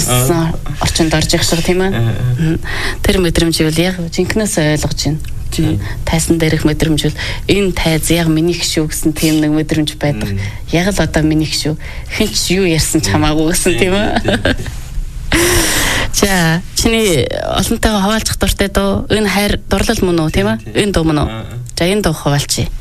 харсан орчинд орж их шиг тийм ээ. Тэр мэдрэмжийг яг жинкнээс ойлгож байна. Тайсан дээрх мэдрэмжүүл энэ тайз яг минийх шүү гэсэн тийм нэг мэдрэмж байдаг. Яг л одоо минийх шүү. Хэн ч юу ярьсан ч хамаагүй гэсэн тийм ээ. За чиний олонтойгоо хаваалцах дуртай дөө энэ хайр дурлал мөн үү тийм ээ? Энэ дуу мөн үү? За энэ дуу хаваалчи.